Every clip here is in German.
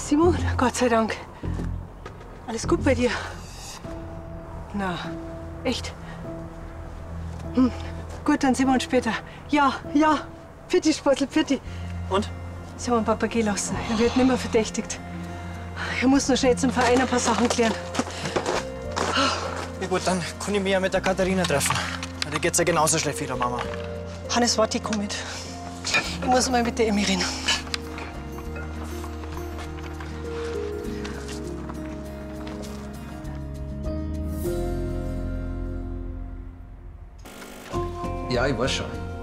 Simon, Gott sei Dank. Alles gut bei dir? Na, echt? Gut, dann sehen wir uns später. Ja, ja. Pfitti, Spottel, Pfitti. Und? Simon, Papa, geh lassen. Er wird nicht mehr verdächtigt. Er muss nur schnell zum Verein ein paar Sachen klären. Ja gut, dann kann ich mich ja mit der Katharina treffen. Der geht's ja genauso schlecht wie der Mama. Hannes, warte, ich komm mit. Ich muss mal mit der Emmy reden. Ja, ich weiß schon.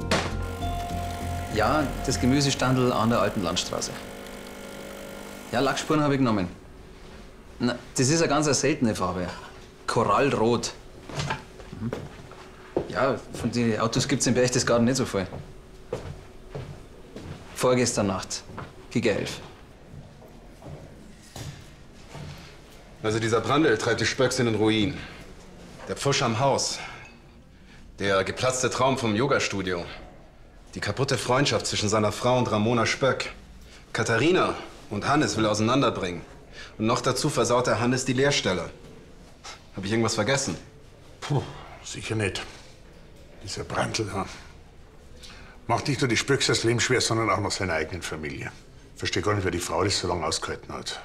Ja, das Gemüsestandl an der alten Landstraße. Ja, Lackspuren habe ich genommen. Na, das ist eine ganz seltene Farbe. Korallrot. Ja, von den Autos gibt es in Berchtesgaden nicht so viel. Vorgestern Nacht, gegen 11. Also dieser Brandl treibt die Spöcks in den Ruin. Der Pfusch am Haus. Der geplatzte Traum vom Yoga-Studio. Die kaputte Freundschaft zwischen seiner Frau und Ramona Spöck. Katharina und Hannes will auseinanderbringen. Und noch dazu versaut der Hannes die Lehrstelle. Habe ich irgendwas vergessen? Puh, sicher nicht. Dieser Brandl, ja. Macht nicht nur die Spöcks das Leben schwer, sondern auch noch seiner eigenen Familie. Verstehe gar nicht, wer die Frau das so lange ausgehalten hat.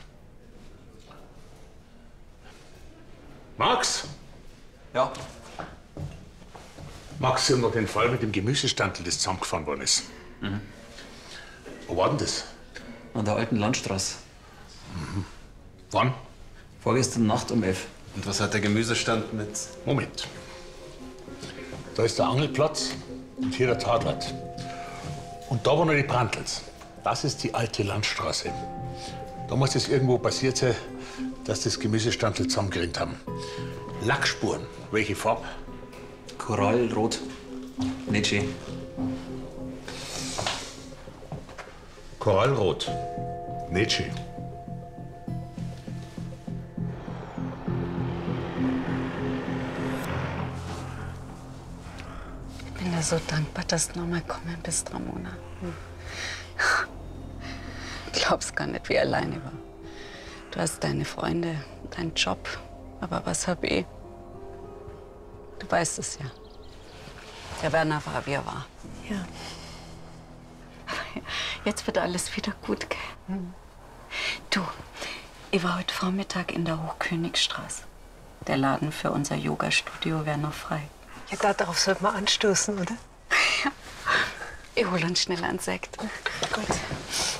Max? Ja. Max, Sie haben noch den Fall mit dem Gemüsestandl, das zusammengefahren worden ist. Wo war denn das? An der alten Landstraße. Wann? Vorgestern Nacht um 11. Und was hat der Gemüsestand mit... Moment. Da ist der Angelplatz und hier der Tatort. Und da waren noch die Brandls. Das ist die alte Landstraße. Da muss es irgendwo passiert sein, dass das Gemüsestandl zusammengerinnt haben. Lackspuren. Welche Farbe? Korallrot. Nicht schön. Korallrot. Nicht schön. Ich bin dir so dankbar, dass du noch mal gekommen bist, Ramona. Ich glaub's gar nicht, wie ich alleine war. Du hast deine Freunde, deinen Job. Aber was hab ich? Du weißt es ja. Der Werner war, wie er war. Ja. Aber jetzt wird alles wieder gut, gell? Du, ich war heute Vormittag in der Hochkönigstraße. Der Laden für unser Yoga-Studio wäre noch frei. Ja, darauf sollte man anstoßen, oder? Ja. Ich hole uns schnell einen Sekt. Gut.